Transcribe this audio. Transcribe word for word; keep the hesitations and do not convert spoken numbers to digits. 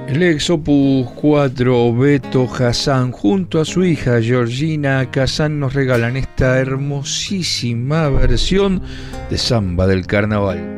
El ex Opus cuatro Beto Hassán junto a su hija Georgina Kazan nos regalan esta hermosísima versión de Samba del Carnaval.